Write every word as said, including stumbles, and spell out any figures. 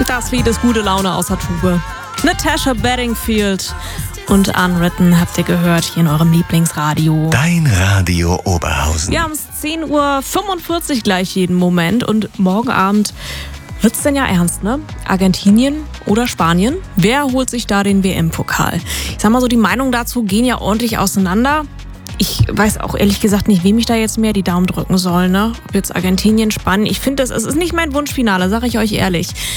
Das Lied ist gute Laune aus der Tube. Natasha Bedingfield und Unwritten habt ihr gehört hier in eurem Lieblingsradio. Dein Radio Oberhausen. Wir haben es zehn Uhr fünfundvierzig gleich jeden Moment und morgen Abend wird's denn ja ernst, ne? Argentinien oder Spanien? Wer holt sich da den W M-Pokal? Ich sag mal so, die Meinungen dazu gehen ja ordentlich auseinander. Ich weiß auch ehrlich gesagt nicht, wem ich da jetzt mehr die Daumen drücken soll, ne? Ob jetzt Argentinien, Spanien. Ich finde, das es ist nicht mein Wunschfinale, sag ich euch ehrlich.